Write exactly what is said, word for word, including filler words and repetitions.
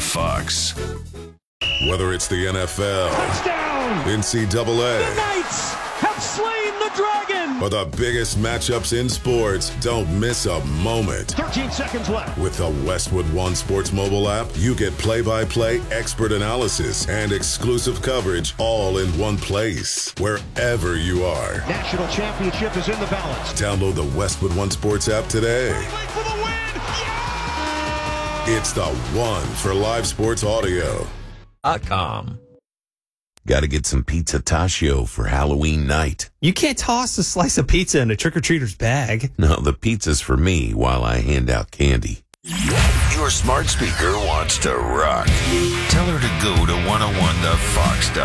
Fox. Whether it's the N F L, touchdown, N C double A, the Knights have slain the dragon, or the biggest matchups in sports, don't miss a moment. thirteen seconds left. With the Westwood One Sports mobile app, you get play-by-play expert analysis and exclusive coverage all in one place, wherever you are. National championship is in the balance. Download the Westwood One Sports app today. For the win! Yeah! It's the one for live sports audio. Com. Got to get some pizza Taccio for Halloween night. You can't toss a slice of pizza in a trick-or-treater's bag. No, the pizza's for me while I hand out candy. Your smart speaker wants to rock. Tell her to go to one oh one the fox dot com.